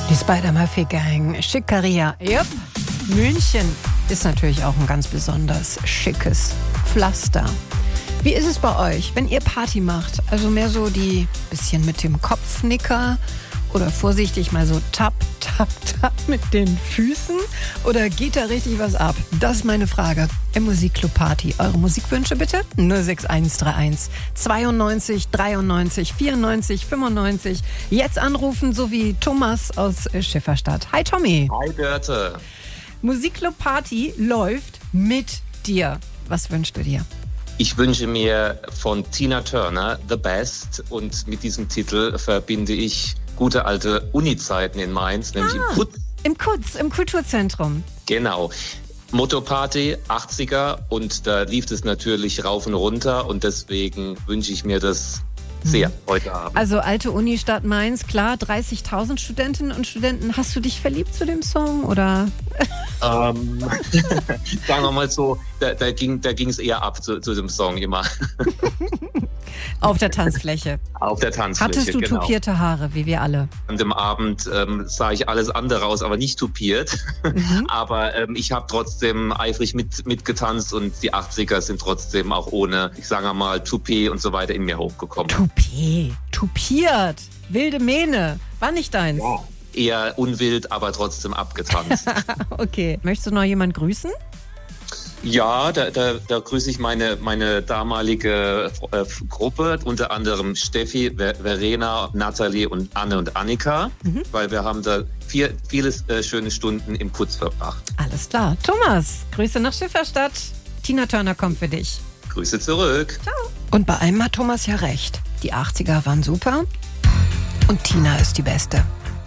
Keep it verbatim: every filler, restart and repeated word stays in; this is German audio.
Die Spider-Murphy Gang, Schickeria. Yep. München ist natürlich auch ein ganz besonders schickes Pflaster. Wie ist es bei euch, wenn ihr Party macht? Also mehr so die bisschen mit dem Kopfnicker oder vorsichtig mal so tap, tap, tap mit den Füßen? Oder geht da richtig was ab? Das ist meine Frage im Musikclub Party. Eure Musikwünsche bitte? null sechs eins drei eins zweiundneunzig dreiundneunzig vierundneunzig fünfundneunzig. Jetzt anrufen, so wie Thomas aus Schifferstadt. Hi Tommy. Hi Dörte. Musikclub Party läuft mit dir. Was wünschst du dir? Ich wünsche mir von Tina Turner The Best und mit diesem Titel verbinde ich gute alte Uni-Zeiten in Mainz, nämlich ah, im Kutz. Im Kutz, im Kulturzentrum. Genau. Motto-Party, achtziger und da lief es natürlich rauf und runter und deswegen wünsche ich mir das sehr heute Abend. Also alte Uni-Stadt Mainz, klar, dreißigtausend Studentinnen und Studenten. Hast du dich verliebt zu dem Song oder? Ähm, sagen wir mal so, da, da ging da ging es eher ab zu, zu dem Song immer. Auf der Tanzfläche. Auf der Tanzfläche, Hattest du genau. Tupierte Haare, wie wir alle? An dem Abend ähm, sah ich alles andere aus, aber nicht tupiert. Mhm. Aber ähm, ich habe trotzdem eifrig mit, mitgetanzt und die achtziger sind trotzdem auch ohne, ich sage mal, Toupet und so weiter in mir hochgekommen. Toupet, tupiert, wilde Mähne, war nicht deins? Ja. Eher unwild, aber trotzdem abgetanzt. Okay, möchtest du noch jemanden grüßen? Ja, da, da, da grüße ich meine, meine damalige äh, Gruppe, unter anderem Steffi, Ver- Verena, Nathalie und Anne und Annika, mhm. weil wir haben da vier, viele äh, schöne Stunden im Kutz verbracht. Alles klar. Thomas, Grüße nach Schifferstadt. Tina Turner kommt für dich. Grüße zurück. Ciao. Und bei allem hat Thomas ja recht. Die achtziger waren super und Tina ist die Beste.